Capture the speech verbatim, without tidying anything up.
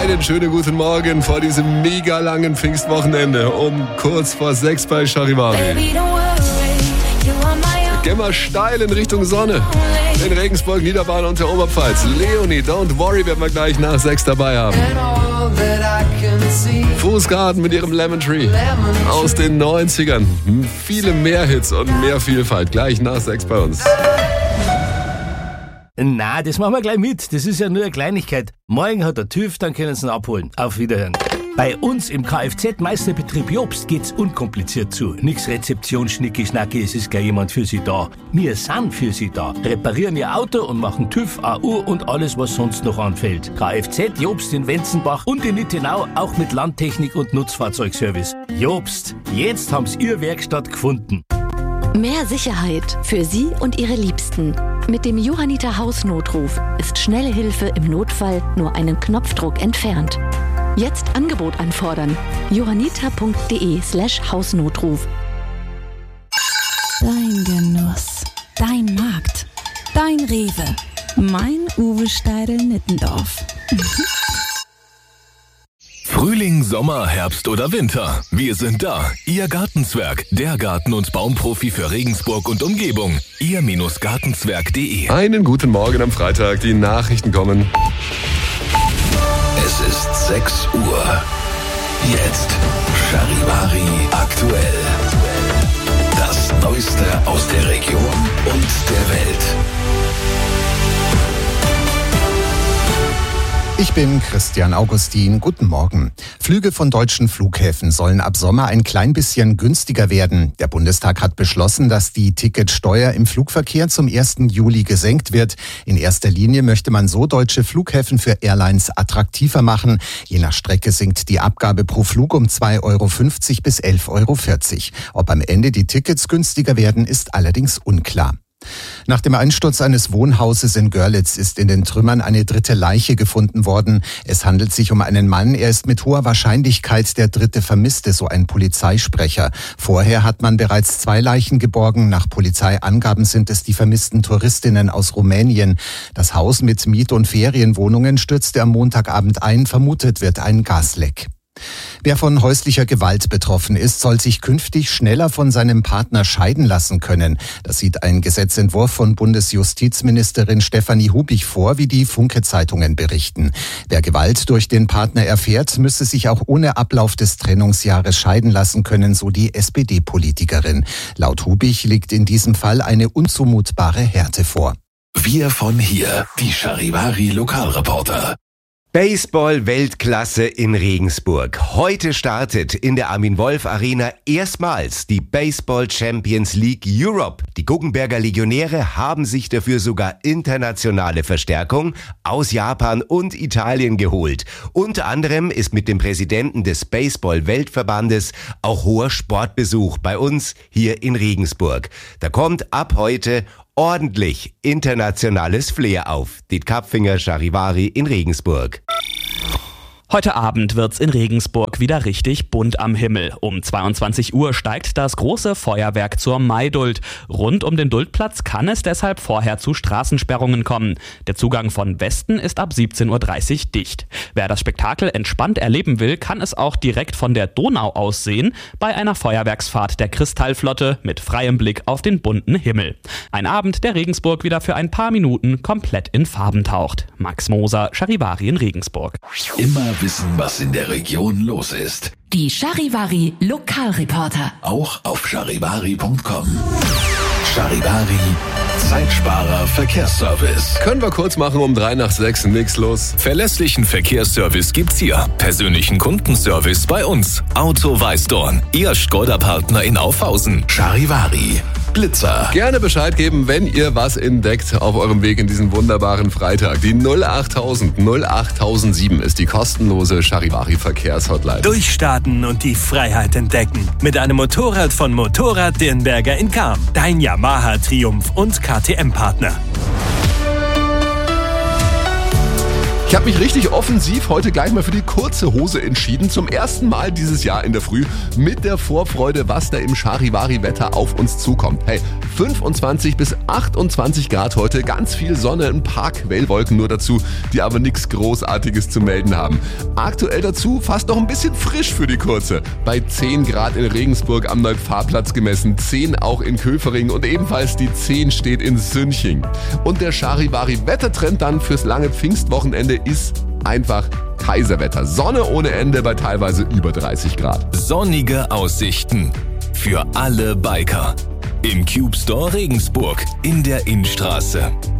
Einen schönen guten Morgen vor diesem mega langen Pfingstwochenende um kurz vor sechs bei Charivari. Gehen wir steil in Richtung Sonne. In Regensburg, Niederbayern und der Oberpfalz. Leonie, Don't Worry werden wir gleich nach sechs dabei haben. Fußgarten mit ihrem Lemon Tree aus den neunzigern. Viele mehr Hits und mehr Vielfalt. Gleich nach sechs bei uns. Na, das machen wir gleich mit. Das ist ja nur eine Kleinigkeit. Morgen hat der TÜV, dann können Sie ihn abholen. Auf Wiederhören. Bei uns im Kfz-Meisterbetrieb Jobst geht's unkompliziert zu. Nix Rezeption, Schnicki, Schnacki, es ist gleich jemand für Sie da. Wir sind für Sie da. Reparieren Ihr Auto und machen TÜV, A U und alles, was sonst noch anfällt. Kfz Jobst in Wenzenbach und in Nittenau, auch mit Landtechnik und Nutzfahrzeugservice. Jobst, jetzt haben's Ihr Werkstatt gefunden. Mehr Sicherheit für Sie und Ihre Liebsten. Mit dem Johanniter Hausnotruf ist schnelle Hilfe im Notfall nur einen Knopfdruck entfernt. Jetzt Angebot anfordern. johanniter.de slash Hausnotruf. Dein Genuss, dein Markt, dein Rewe, mein Uwe Steidl Nittendorf. Frühling, Sommer, Herbst oder Winter. Wir sind da. Ihr Gartenzwerg, der Garten- und Baumprofi für Regensburg und Umgebung. ihr Gartenzwerg punkt de. Einen guten Morgen am Freitag. Die Nachrichten kommen. Es ist sechs Uhr. Jetzt Charivari aktuell. Das Neueste aus der Region und der Welt. Ich bin Christian Augustin. Guten Morgen. Flüge von deutschen Flughäfen sollen ab Sommer ein klein bisschen günstiger werden. Der Bundestag hat beschlossen, dass die Ticketsteuer im Flugverkehr zum ersten Juli gesenkt wird. In erster Linie möchte man so deutsche Flughäfen für Airlines attraktiver machen. Je nach Strecke sinkt die Abgabe pro Flug um zwei Euro fünfzig bis elf Euro vierzig. Ob am Ende die Tickets günstiger werden, ist allerdings unklar. Nach dem Einsturz eines Wohnhauses in Görlitz ist in den Trümmern eine dritte Leiche gefunden worden. Es handelt sich um einen Mann. Er ist mit hoher Wahrscheinlichkeit der dritte Vermisste, so ein Polizeisprecher. Vorher hat man bereits zwei Leichen geborgen. Nach Polizeiangaben sind es die vermissten Touristinnen aus Rumänien. Das Haus mit Miet- und Ferienwohnungen stürzte am Montagabend ein. Vermutet wird ein Gasleck. Wer von häuslicher Gewalt betroffen ist, soll sich künftig schneller von seinem Partner scheiden lassen können. Das sieht ein Gesetzentwurf von Bundesjustizministerin Stefanie Hubich vor, wie die Funke-Zeitungen berichten. Wer Gewalt durch den Partner erfährt, müsse sich auch ohne Ablauf des Trennungsjahres scheiden lassen können, so die S P D-Politikerin. Laut Hubich liegt in diesem Fall eine unzumutbare Härte vor. Wir von hier, die Charivari Lokalreporter. Baseball-Weltklasse in Regensburg. Heute startet in der Armin-Wolf-Arena erstmals die Baseball Champions League Europe. Die Guggenberger Legionäre haben sich dafür sogar internationale Verstärkung aus Japan und Italien geholt. Unter anderem ist mit dem Präsidenten des Baseball-Weltverbandes auch hoher Sportbesuch bei uns hier in Regensburg. Da kommt ab heute ordentlich internationales Flair auf. Diet Kapfinger, Charivari in Regensburg. Heute Abend wird's in Regensburg wieder richtig bunt am Himmel. Um zweiundzwanzig Uhr steigt das große Feuerwerk zur Maiduld. Rund um den Duldplatz kann es deshalb vorher zu Straßensperrungen kommen. Der Zugang von Westen ist ab siebzehn Uhr dreißig dicht. Wer das Spektakel entspannt erleben will, kann es auch direkt von der Donau aus sehen, bei einer Feuerwerksfahrt der Kristallflotte mit freiem Blick auf den bunten Himmel. Ein Abend, der Regensburg wieder für ein paar Minuten komplett in Farben taucht. Max Moser, Charivari in Regensburg. Immer wissen, was in der Region los ist. Die Charivari Lokalreporter. Auch auf charivari punkt com. Charivari, Zeitsparer Verkehrsservice. Können wir kurz machen um drei nach sechs, nix los. Verlässlichen Verkehrsservice gibt's hier. Persönlichen Kundenservice bei uns. Auto Weißdorn, Ihr Skoda-Partner in Aufhausen. Charivari, Blitzer. Gerne Bescheid geben, wenn ihr was entdeckt auf eurem Weg in diesen wunderbaren Freitag. Die null achttausend null achttausendsieben ist die kostenlose Charivari Verkehrshotline. Durchstarten und die Freiheit entdecken. Mit einem Motorrad von Motorrad Dirnberger in Cham. Dein Yamaha Triumph und K T M-Partner. Ich habe mich richtig offensiv heute gleich mal für die kurze Hose entschieden. Zum ersten Mal dieses Jahr in der Früh mit der Vorfreude, was da im Charivari-Wetter auf uns zukommt. Hey, fünfundzwanzig bis achtundzwanzig Grad heute, ganz viel Sonne, ein paar Quellwolken nur dazu, die aber nichts Großartiges zu melden haben. Aktuell dazu fast noch ein bisschen frisch für die kurze. Bei zehn Grad in Regensburg am Neupfarrplatz gemessen, zehn auch in Köfering und ebenfalls die zehn steht in Sünching. Und der Charivari-Wettertrend dann fürs lange Pfingstwochenende ist einfach Kaiserwetter. Sonne ohne Ende bei teilweise über dreißig Grad. Sonnige Aussichten für alle Biker. Im Cube Store Regensburg in der Innstraße.